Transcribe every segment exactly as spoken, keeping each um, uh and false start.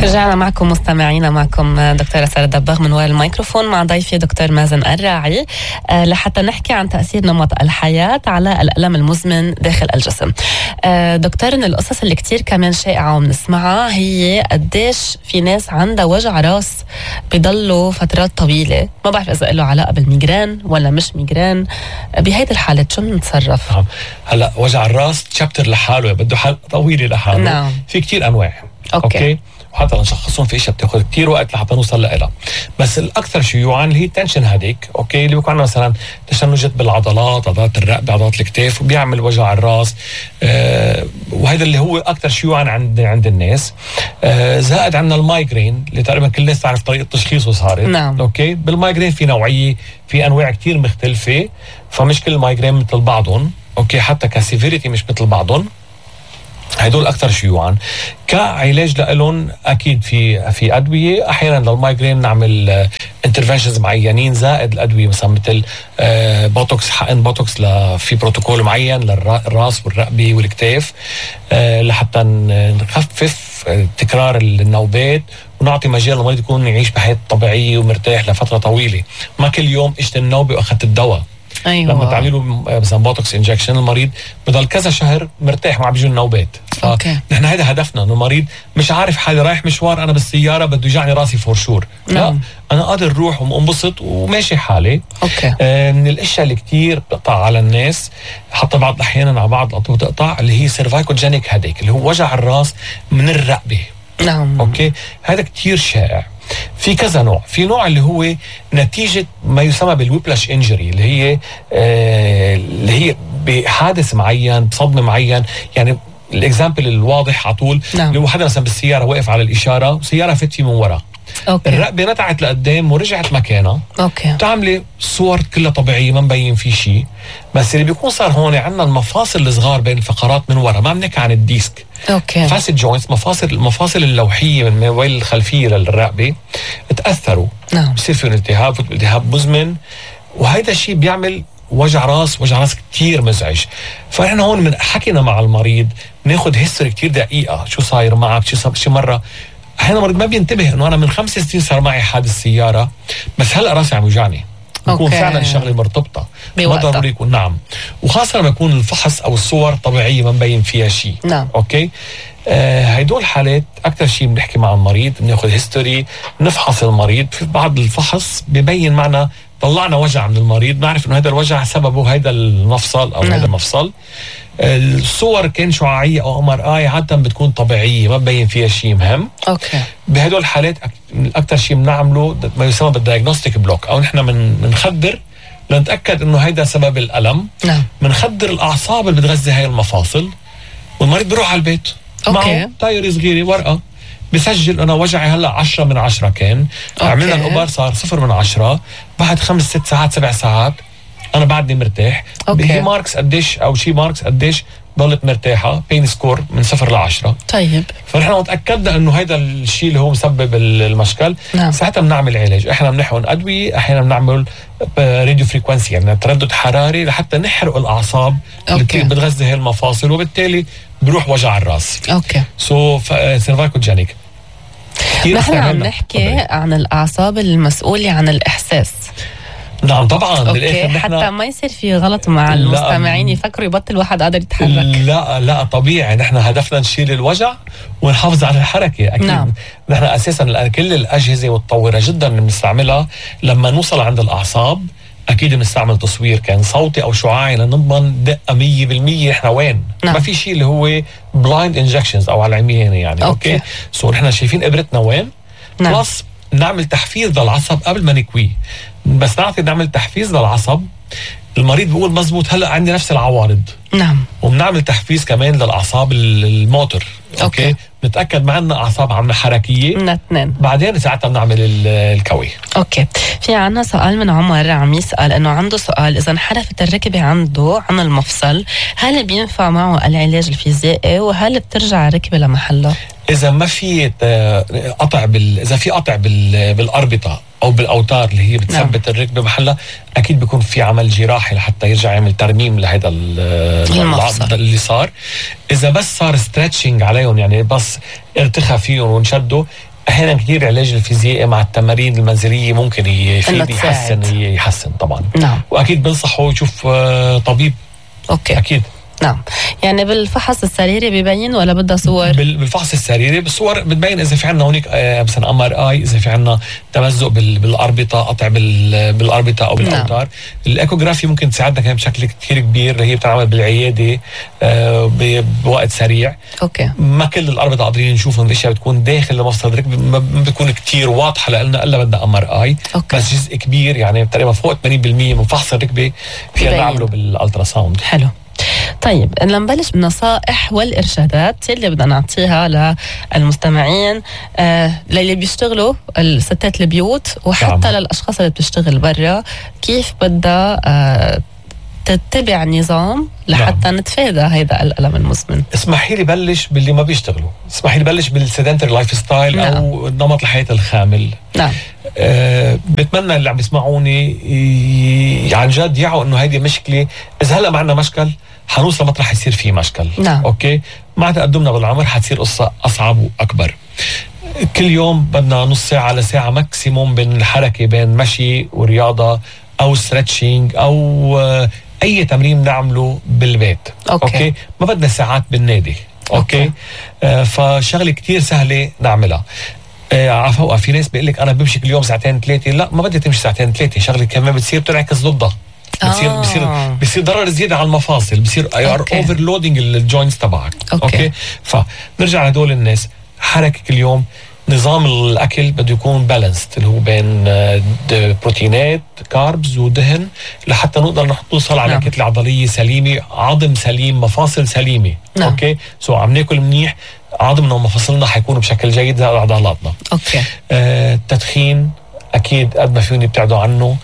رجعنا معكم مستمعينا، معكم دكتورة سارة دباغ من وراء الميكروفون مع ضيفي دكتور مازن الراعي أه لحتى نحكي عن تأثير نمط الحياة على الألم المزمن داخل الجسم. أه دكتور، من القصص اللي كتير كمان شائعة وبنسمعها هي قديش في ناس عندها وجع راس بيضلوا فترات طويلة، ما بعرف إذا له علاقة بالميجران ولا مش ميجران. بهيدي الحالة شو بنتصرف؟ نعم. هلا وجع الراس تشابتر لحاله، بده حل طويلة لحاله. نعم. في كتير أنواع. أوكي, أوكي؟ وحتى لنشخصهم في اشياء بتاخذ كتير وقت لحتى نوصل لها. بس الاكثر شيوعا اللي هي تنشن هاديك، اوكي، اللي بيكون عندنا مثلا تشنجات بالعضلات، عضلات الرقبه، عضلات الكتاف، وبيعمل وجع الراس. آه وهذا اللي هو اكثر شيوعا عند عند الناس. آه زائد عندنا المايجرين اللي تقريبا كل الناس تعرف طريقه تشخيصه صارت. نعم. اوكي، بالمايجرين في نوعيه، في انواع كتير مختلفه، فمش كل المايجرين مثل بعضهم. اوكي، حتى كسيفيريتي مش مثل بعضهم. هدول أكثر شيوعا. كعلاج لهم أكيد في في أدوية. أحيانا للمايجرين نعمل انترفنشنز معينين زائد الأدوية، مثلا مثل بوتوكس، حقن بوتوكس في بروتوكول معين للرأس والرقبة والكتاف لحتى نخفف تكرار النوبات ونعطي مجال للمريض يكون يعيش بحياة طبيعية ومرتاح لفترة طويلة، ما كل يوم اجت النوبة وأخذت الدواء. أيوة. لما تعملي له مثلا بوتوكس انجكشن، المريض بضل كذا شهر مرتاح، ما عم بيجوا النوبات. فنحن هذا هدفنا، انه المريض مش عارف حالي رايح مشوار انا بالسياره بده يجعني راسي فور شور. لا، انا قادر اروح وانبسط وماشي حالي. اوكي. آه من الاشياء اللي كتير بتقطع على الناس، حتى بعض الاحيان على بعض الاطباء بتقطع، اللي هي سيرفايكوجينيك هيديك، اللي هو وجع الراس من الرقبه. نعم. اوكي، هذا كتير شائع. في كذا نوع. في نوع اللي هو نتيجة ما يسمى بالويبلاش انجري، اللي هي آه اللي هي بحادث معين، بصدمة معين. يعني الاكزامبل الواضح على طول، نعم. اللي هو حدا مثلا بالسيارة واقف على الإشارة وسيارة فت فيه من ورا. أوكي. الرقبة نتعت لقدام ورجعت مكانها. اوكي. بتعملي صور كلها طبيعية، ما مبين في شيء، بس اللي بيكون صار هون عندنا المفاصل الصغار بين الفقرات من ورا، ما بنحكي عن الديسك. اوكي. فاسد جوينتس، مفاصل المفاصل اللوحيه من وين الخلفيه للرقبه تاثروا. نعم. بصير فيهم التهاب، التهاب مزمن، وهذا الشيء بيعمل وجع راس، وجع راس كتير مزعج. فاحنا هون من حكينا مع المريض بناخذ هيستوري كتير دقيقه، شو صاير معك، شو شي مره. احيانا المريض ما بينتبه انه انا من خمس سنين صار معي حادث سياره، بس هلا راسي عم يوجعني. يكون فعلا الشغله مرتبطه، ما ضروري يكون. نعم. وخاصه لما يكون الفحص او الصور طبيعيه ما مبين فيها شيء. نعم. اوكي. آه هيدول الحالات اكثر شيء بنحكي مع المريض، بناخذ هيستوري، نفحص المريض. في بعض الفحص ببين معنا، طلعنا وجع من المريض، نعرف انه هذا الوجع سببه هذا المفصل او نعم. هذا المفصل. الصور كان شعاعيه او ام ار اي عاده بتكون طبيعيه، ما ببين فيها شيء مهم. اوكي. بهدول الحالات اكثر شيء بنعمله ما يسمى بالدايجنوستيك بلوك، او نحن من بنخدر لنتاكد انه هيدا سبب الالم. نعم. بنخدر الاعصاب اللي بتغذي هاي المفاصل، والمريض بيروح على البيت. اوكي. معه طايره صغيره ورقه بسجل انا وجعي هلا عشرة من عشرة كان. أوكي. عملنا الأوبر صار صفر من عشرة، بعد خمس ست ساعات سبع ساعات انا بعدني مرتاح. هي ماركس قديش او شي ماركس قديش ضلت مرتاحه، بين سكور من صفر لعشرة. طيب. فنحن تاكدنا انه هذا الشيء اللي هو مسبب المشكل. نعم. ساعتها بنعمل علاج، احنا بنحقن ادويه، احيانا بنعمل راديو فريكونسي، يعني تردد حراري لحتى نحرق الاعصاب اللي بتغذي هي المفاصل، وبالتالي بروح وجع الراس. اوكي. سو سيرفايكوجينيك. نحن عم نحكي عن الاعصاب المسؤوله عن الاحساس. نعم طبعا. اوكي، حتى ما يصير في غلط مع المستمعين يفكروا يبطل واحد قادر يتحرك. لا لا طبيعي، نحن هدفنا نشيل الوجع ونحافظ على الحركه. اكيد. نعم. نحن اساسا كل الاجهزه متطوره جدا بنستعملها لما نوصل عند الاعصاب. اكيد بنستعمل تصوير كان صوتي او شعاعي لنضمن دقه مية بالمية نحن وين. نعم. ما في شيء اللي هو بلايند انجكشنز او على العميان يعني. اوكي, أوكي. سو نحن شايفين ابرتنا وين. نعم. بلس نعمل تحفيز للعصب قبل ما نكويه، بس نعطي نعمل تحفيز للعصب. المريض بيقول مزبوط هلا عندي نفس العوارض. نعم. وبنعمل تحفيز كمان للاعصاب الموتور. اوكي, أوكي. نتاكد معنا اعصاب عامله حركيه من اثنين، بعدين ساعتها بنعمل الكوي. اوكي. في عنا سؤال من عمر عم يسال انه عنده سؤال، اذا انحرفت الركبه عنده عن المفصل هل بينفع معه العلاج الفيزيائي، وهل بترجع الركبه لمحلها؟ اذا ما في قطع بال اذا في قطع بال... بالاربطه او بالاوتار اللي هي بتثبت نعم. الركبه محلها، اكيد بيكون في عمل جراحي لحتى يرجع يعمل ترميم لهذا العضل اللي صار. اذا بس صار ستريتشنج عليهم، يعني بس ارتخى فيهم ونشدوا، احيانا كثير العلاج الفيزيائي مع التمارين المنزليه ممكن يفيد يحسن يحسن طبعا. نعم. واكيد بنصحه يشوف طبيب. اوكي. اكيد. نعم. يعني بالفحص السريري بيبين ولا بدها صور؟ بالفحص السريري بالصور بتبين اذا في عندنا هونيك مثلا ام ار اي، اذا في عندنا تمزق بالاربطه، قطع بالاربطه او بالاوتار. نعم. الايكوغرافي ممكن تساعدنا كمان بشكل كثير كبير، اللي هي بتنعمل بالعياده بوقت سريع. اوكي. ما كل الاربطه قادرين نشوفهم، الاشياء بتكون داخل المفصل الركبي ما بتكون كثير واضحه لنا الا بدنا ام ار اي. بس جزء كبير يعني تقريبا فوق ثمانين بالمية من فحص الركبه فينا نعمله بالالترا ساوند. حلو. طيب لنبلش بالنصائح والإرشادات اللي بدنا نعطيها للمستمعين، آه للي بيشتغلوا الستات البيوت وحتى طبعا. للأشخاص اللي بتشتغل برا، كيف بدها آه تتبع نظام لحتى نعم. نتفادى هذا الألم المزمن. اسمحي لي بلش باللي ما بيشتغلوا، اسمحي لي بلش بالسيدنتري لايف ستايل. نعم. أو نمط الحياة الخامل. نعم. آه بتمنى اللي عم يسمعوني عن جد يعوا انه هيدي مشكلة، اذا هلا ما عندنا مشكل حنوصل مطرح يصير فيه مشكل. نعم. اوكي. مع تقدمنا بالعمر حتصير قصة اصعب واكبر. كل يوم بدنا نص ساعة لساعة ماكسيموم بين الحركة، بين مشي ورياضة او ستريتشنج او آه اي تمرين نعمله بالبيت. أوكي. اوكي. ما بدنا ساعات بالنادي. اوكي, أوكي. آه فشغله كتير سهله نعملها. آه عفوا في ناس بيقول لك انا بمشي كل يوم ساعتين ثلاثه، لا ما بدي تمشي ساعتين ثلاثه، شغله كمان بتصير بتنعكس ضدها. بصير آه. بصير بصير ضرر زياده على المفاصل، بصير اوفرلودنج الجوينتس تبعك. أوكي. اوكي. فنرجع لهدول الناس، حركه كل يوم. نظام الاكل بده يكون بالانسد، اللي هو بين بروتينات كاربز ودهن، لحتى نقدر نوصل على نعم. كتله عضليه سليمه، عظم سليم، مفاصل سليمه. نعم. اوكي. سو عم ناكل منيح، عظمنا ومفاصلنا حيكونوا بشكل جيد زي عضلاتنا. اوكي. آه التدخين اكيد قد ما فيهم يبتعدوا عنه،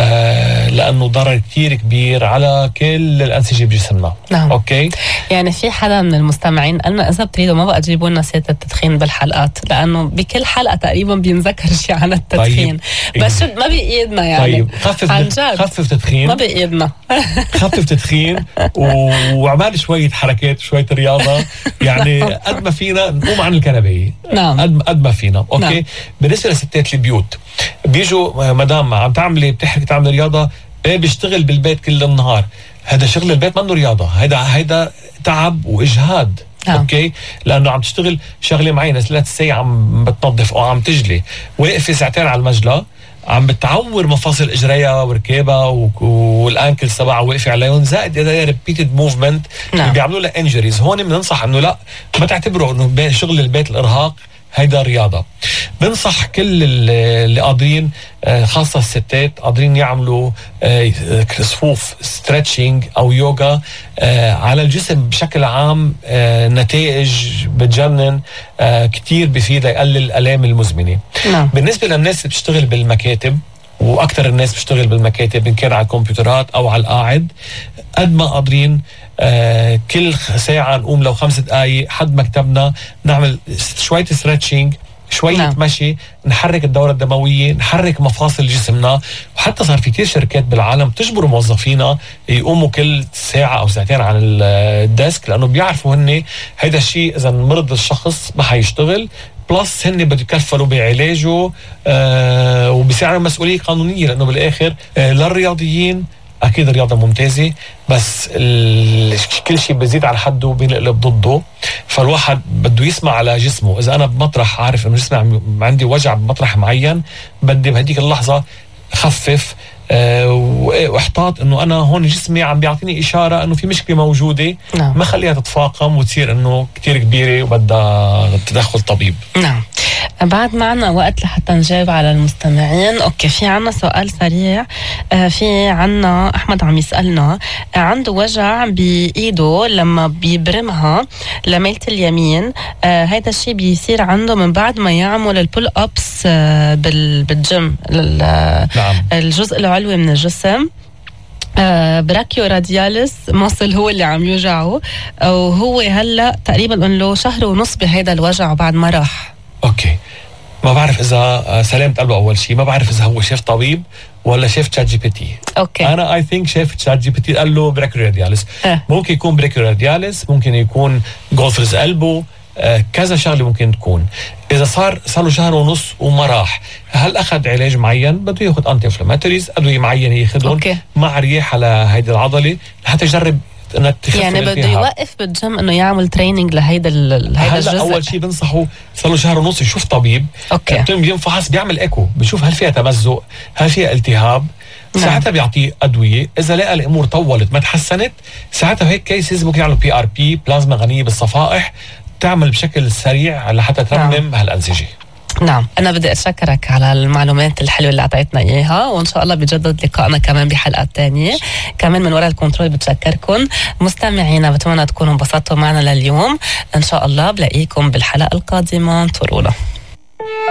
آه لانه ضرر كتير كبير على كل الانسجه بجسمنا. نعم. اوكي. يعني في حدا من المستمعين قالنا اذا بتريدوا ما بقى تجيبوا لنا سيره التدخين بالحلقات، لانه بكل حلقه تقريبا بينذكر شيء عن التدخين. طيب. بس إيه؟ ما بايدنا يعني. طيب خفف عن جد. خفف تدخين، ما بايدنا. خفف تدخين وعمل شويه حركات شويه رياضه، يعني قد ما فينا نقوم عن الكنبه. نعم. قد قد ما فينا. اوكي. نعم. بالنسبه لستات البيوت، بيجوا مدام عم تعملي بتحكي تعمل رياضه، ايه بيشتغل بالبيت كل النهار، هذا شغل البيت منه رياضه، هيدا هيدا تعب واجهاد. آه. اوكي. لانه عم تشتغل شغله معينه، ثلاث ساعات عم بتنظف او عم تجلي، واقفه ساعتين على المجلى عم بتعور مفاصل اجريها وركابها والانكل تبعها واقفه عليهم، زائد اذا ريبيتد موفمنت بيعملوا لها انجريز. هون بننصح انه لا، ما تعتبروا انه شغل البيت الارهاق، هيدا رياضة. بنصح كل اللي قادرين، خاصة الستات، قادرين يعملوا صفوف ستريتشنج أو يوغا على الجسم بشكل عام، نتائج بتجنن كتير، بفيد يقلل الآلام المزمنة. نعم. بالنسبة للناس اللي بتشتغل بالمكاتب، واكثر الناس بتشتغل بالمكاتب ان كان على الكمبيوترات او على القاعد، قد ما قادرين آه كل ساعه نقوم لو خمس دقائق حد مكتبنا، نعمل شويه ستريتشنج، شويه نعم. مشي، نحرك الدوره الدمويه، نحرك مفاصل جسمنا. وحتى صار في كثير شركات بالعالم تجبر موظفينا يقوموا كل ساعه او ساعتين عن الديسك، لانه بيعرفوا هن هيدا الشيء اذا مرض الشخص ما حيشتغل، بلس هن بده يكفلوا بعلاجه، آه وبصير عندهم مسؤوليه قانونيه، لانه بالاخر آه للرياضيين اكيد الرياضه ممتازه، بس كل شيء بزيد على حده بينقلب ضده. فالواحد بده يسمع على جسمه. اذا انا بمطرح عارف انه جسمي عندي وجع بمطرح معين، بدي بهديك اللحظه خفف أه واحتاط انه انا هون جسمي عم بيعطيني اشاره انه في مشكله موجوده. نعم. ما خليها تتفاقم وتصير انه كتير كبيره وبدها تدخل طبيب. نعم. بعد ما عنا وقت لحتى نجاوب على المستمعين. اوكي، في عنا سؤال سريع. آه في عنا احمد عم يسالنا، آه عنده وجع بايده لما بيبرمها لميلة اليمين، آه هيدا الشيء بيصير عنده من بعد ما يعمل البول ابس آه بالجيم. نعم. الجزء العلوي من الجسم، آه براكيو رادياليس مصل هو اللي عم يوجعه، وهو هلا تقريبا له شهر ونص بهيدا الوجع بعد ما راح. اوكي. ما بعرف اذا سلامة قلبه اول شيء، ما بعرف اذا هو شاف طبيب ولا شاف تشات جي بي تي. اوكي. انا اي ثينك شاف تشات جي بي تي قال له براكيو رادياليس. أه. ممكن يكون براكيو رادياليس، ممكن يكون جولفرز قلبه، آه كذا شغله ممكن تكون. اذا صار صار له شهر ونص وما راح، هل اخذ علاج معين؟ بده ياخذ انتي انفلاماتوريز، ادويه معينه ياخذهم مع ريح على هيدي العضله لحتى يجرب انها تخف. يعني بده يوقف بالجيم انه يعمل تريننج لهيدا هيدا الجزء. اول شيء بنصحه صار له شهر ونص يشوف طبيب. اوكي. بينفحص، بيعمل ايكو، بشوف هل فيها تمزق، هل فيها التهاب. نعم. ساعتها بيعطيه ادويه. اذا لقى الامور طولت ما تحسنت، ساعتها هيك كيسز ممكن يعملوا بي ار بي، بلازما غنيه بالصفائح، تعمل بشكل سريع لحتى ترمم نعم. هالانسجه. نعم، أنا بدي أشكرك على المعلومات الحلوة اللي أعطيتنا إياها، وإن شاء الله بيجدد لقائنا كمان بحلقات تانية. كمان من وراء الكنترول بتشكركم مستمعينا، بتمنى تكونوا انبسطتوا معنا لليوم. إن شاء الله بلاقيكم بالحلقة القادمة، انطرونا.